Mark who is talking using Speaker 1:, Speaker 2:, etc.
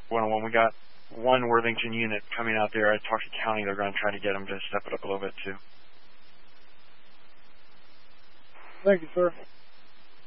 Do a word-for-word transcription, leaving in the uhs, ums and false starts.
Speaker 1: one oh one. We got one Worthington unit coming out there. I talked to county. They're going to try to get them to step it up a little bit, too.
Speaker 2: Thank you, sir.